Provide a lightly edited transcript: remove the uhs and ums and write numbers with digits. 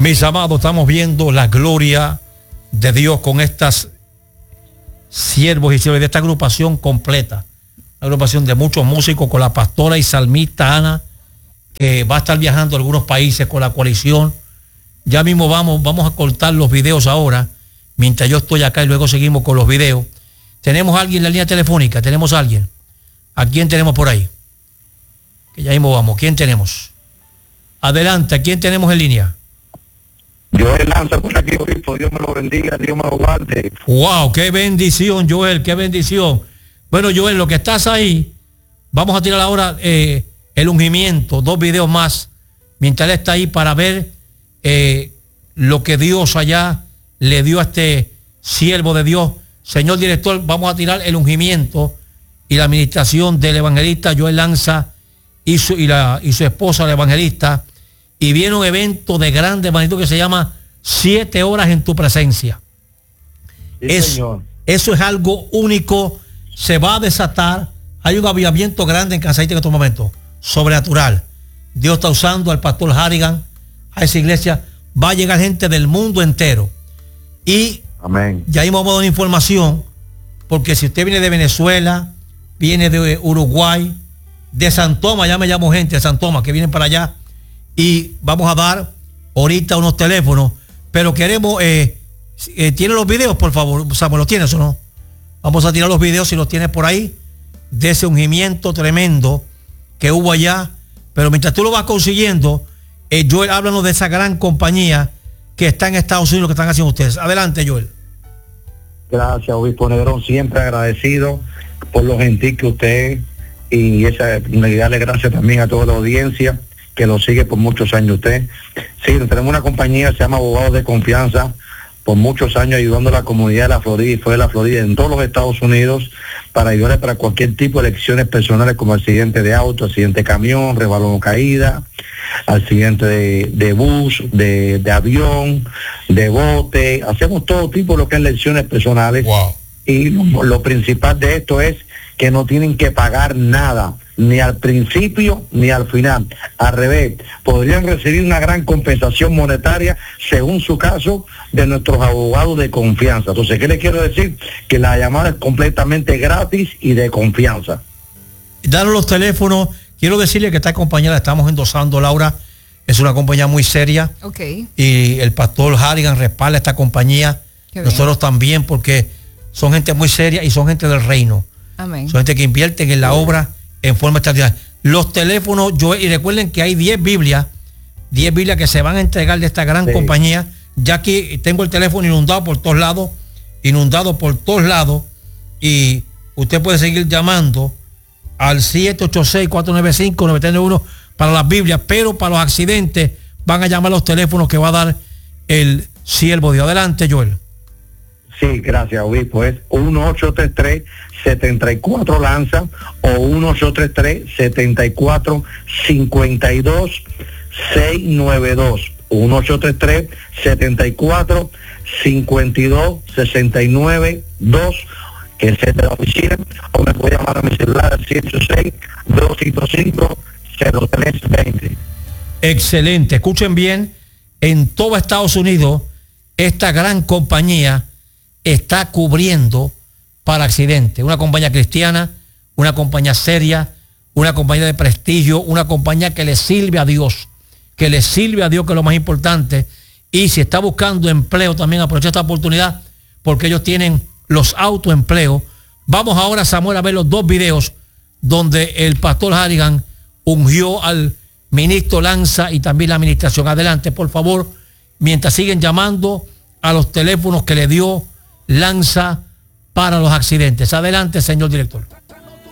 Mis amados, estamos viendo la gloria de Dios con estas siervos y siervas de esta agrupación completa. Una agrupación de muchos músicos con la pastora y salmista Ana, que va a estar viajando a algunos países con la coalición. Ya mismo vamos a cortar los videos ahora, mientras yo estoy acá, y luego seguimos con los videos. ¿Tenemos a alguien en la línea telefónica? ¿Tenemos a alguien? ¿A quién tenemos por ahí? Que ya mismo vamos. ¿Quién tenemos? Adelante, ¿a quién tenemos en línea? Joel Lanza por aquí, obispo. Dios me lo bendiga, Dios me lo guarde. ¡Wow! ¡Qué bendición, Joel! ¡Qué bendición! Bueno, Joel, lo que estás ahí, vamos a tirar ahora el ungimiento, 2 videos más, mientras él está ahí, para ver lo que Dios allá le dio a este siervo de Dios. Señor director, vamos a tirar el ungimiento y la administración del evangelista Joel Lanza y su esposa, la evangelista. Y viene un evento de grande magnitud que se llama 7 horas en tu presencia. Sí, señor. Eso es algo único. Se va a desatar. Hay un avivamiento grande en Kansas City en estos momentos. Sobrenatural. Dios está usando al pastor Harrigan, a esa iglesia. Va a llegar gente del mundo entero. Y amén. Ya hemos dado información, porque si usted viene de Venezuela, viene de Uruguay, de San Tomás, ya me llamo gente de San Tomás que vienen para allá. Y vamos a dar ahorita unos teléfonos, pero queremos, ¿tiene los videos, por favor? Samuel, ¿los tienes o no? Vamos a tirar los videos, si los tienes por ahí, de ese ungimiento tremendo que hubo allá. Pero mientras tú lo vas consiguiendo, Joel, háblanos de esa gran compañía que está en Estados Unidos, que están haciendo ustedes. Adelante, Joel. Gracias, obispo Negrón, siempre agradecido por lo gentil que usted y darle gracias también a toda la audiencia que lo sigue por muchos años usted. Sí, tenemos una compañía, se llama Abogados de Confianza, por muchos años ayudando a la comunidad de la Florida y fuera de la Florida, en todos los Estados Unidos, para ayudarle para cualquier tipo de elecciones personales, como accidente de auto, accidente de camión, resbalón o caída, accidente de bus, de avión, de bote. Hacemos todo tipo de lo que es elecciones personales. Wow. Y lo principal de esto es que no tienen que pagar nada, ni al principio ni al final. Al revés, podrían recibir una gran compensación monetaria según su caso de nuestros abogados de confianza. Entonces, ¿qué le quiero decir? Que la llamada es completamente gratis y de confianza. Daros los teléfonos. Quiero decirle que esta compañía la estamos endosando, Laura. Es una compañía muy seria. Okay. Y el pastor Harrigan respalda esta compañía. Nosotros también, porque son gente muy seria y son gente del reino. Amén. Son gente que invierten en la obra en forma extraordinaria. Los teléfonos, y recuerden que hay 10 Biblias que se van a entregar de esta gran compañía. Ya aquí tengo el teléfono inundado por todos lados, y usted puede seguir llamando al 786-495-9391 para las Biblias, pero para los accidentes van a llamar los teléfonos que va a dar el siervo de adelante, Joel. Sí, gracias, obispo. Es 1833-74 Lanza o 1833-74-52-692. 1833-74-52-69-2, que es el de la oficina, o me puede llamar a mi celular al 186-255-0320. Excelente. Escuchen bien, en todo Estados Unidos, esta gran compañía está cubriendo para accidentes. Una compañía cristiana, una compañía seria, una compañía de prestigio, una compañía que le sirve a Dios, que es lo más importante. Y si está buscando empleo, también aprovecha esta oportunidad, porque ellos tienen los autoempleos. Vamos ahora, Samuel, a ver los 2 videos donde el pastor Harrigan ungió al ministro Lanza y también la administración. Adelante, por favor, mientras siguen llamando a los teléfonos que le dio Lanza para los accidentes. Adelante, señor director.